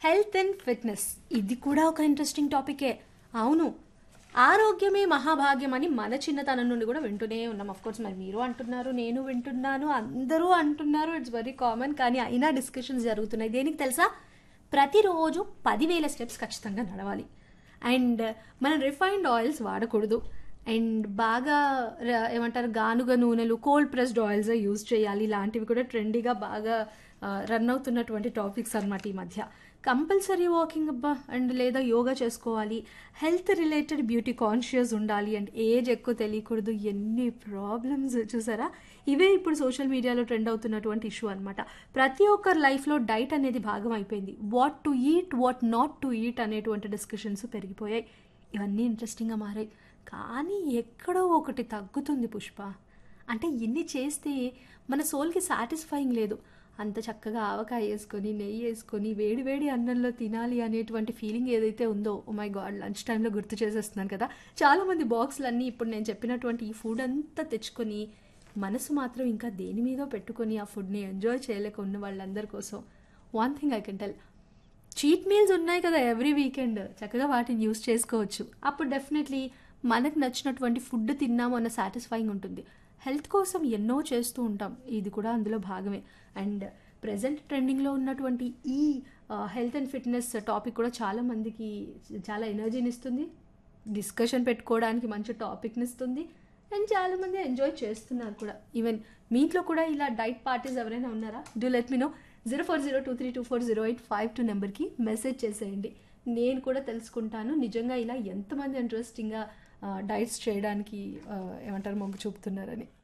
Health and fitness ఇది కూడా ఒక ఇంట్రెస్టింగ్ టాపికే. అవును, ఆరోగ్యమే మహాభాగ్యం అని మన చిన్నతనం నుండి కూడా వింటూనే ఉన్నాం. అఫ్ కోర్స్ మరి మీరు అంటున్నారు, నేను వింటున్నాను, అందరూ అంటున్నారు, ఇట్స్ వెరీ కామన్. కానీ అయినా డిస్కషన్స్ జరుగుతున్నాయి. దేనికి తెలుసా? ప్రతిరోజు 10,000 స్టెప్స్ ఖచ్చితంగా నడవాలి. అండ్ మనం రిఫైన్డ్ ఆయిల్స్ వాడకూడదు. అండ్ బాగా ఏమంటారు, గానుగ నూనెలు, కోల్డ్ ప్రెస్డ్ ఆయిల్స్ యూజ్ చేయాలి. ఇలాంటివి కూడా ట్రెండీగా బాగా రన్ అవుతున్నటువంటి టాపిక్స్ అన్నమాట ఈ మధ్య. కంపల్సరీ వాకింగ్ అబ్బా, అండ్ లేదా యోగా చేసుకోవాలి. హెల్త్ రిలేటెడ్ బ్యూటీ కాన్షియస్ ఉండాలి. అండ్ ఏజ్ ఎక్కువ తెలియకూడదు. ఎన్ని ప్రాబ్లమ్స్ చూసారా? ఇవే ఇప్పుడు సోషల్ మీడియాలో ట్రెండ్ అవుతున్నటువంటి ఇష్యూ అనమాట. ప్రతి ఒక్కరి లైఫ్లో డైట్ అనేది భాగం అయిపోయింది. What to eat, what not to eat అనేటువంటి డిస్కషన్స్ పెరిగిపోయాయి. ఇవన్నీ ఇంట్రెస్టింగ్గా మారాయి. కానీ ఎక్కడో ఒకటి తగ్గుతుంది పుష్ప. అంటే ఎన్ని చేస్తే మన సోల్కి సాటిస్ఫైయింగ్ లేదు. అంత చక్కగా ఆవకాయ వేసుకొని, నెయ్యి వేసుకొని, వేడి వేడి అన్నంలో తినాలి అనేటువంటి ఫీలింగ్ ఏదైతే ఉందో, ఓ మై గాడ్, లంచ్ టైంలో గుర్తు చేసేస్తున్నాను కదా. చాలామంది బాక్సులన్నీ ఇప్పుడు నేను చెప్పినటువంటి ఈ ఫుడ్ అంతా తెచ్చుకొని, మనసు మాత్రం ఇంకా దేని మీదో పెట్టుకొని ఆ ఫుడ్ని ఎంజాయ్ చేయలేక ఉన్న వాళ్ళందరి కోసం one thing I can tell, cheat meals ఉన్నాయి కదా ఎవ్రీ వీకెండ్, చక్కగా వాటిని యూస్ చేసుకోవచ్చు. అప్పుడు డెఫినెట్లీ మనకు నచ్చినటువంటి ఫుడ్ తిన్నాము అన్న సాటిస్ఫైయింగ్ ఉంటుంది. హెల్త్ కోసం ఎన్నో చేస్తూ ఉంటాం, ఇది కూడా అందులో భాగమే. అండ్ ప్రజెంట్ ట్రెండింగ్లో ఉన్నటువంటి ఈ హెల్త్ అండ్ ఫిట్నెస్ టాపిక్ కూడా చాలామందికి చాలా ఎనర్జీని ఇస్తుంది, డిస్కషన్ పెట్టుకోవడానికి మంచి టాపిక్ని ఇస్తుంది. అండ్ చాలామంది ఎంజాయ్ చేస్తున్నారు కూడా. ఈవెన్ మీ ఇంట్లో కూడా ఇలా డైట్ పార్టీస్ ఎవరైనా ఉన్నారా? Do let me no. 0402324085 నెంబర్కి మెసేజ్ చేసేయండి. నేను కూడా తెలుసుకుంటాను నిజంగా ఇలా ఎంతమంది ఇంట్రెస్టింగ్గా డైట్స్ చేయడానికి ఏమంటారు మొగ్గు చూపుతున్నారని.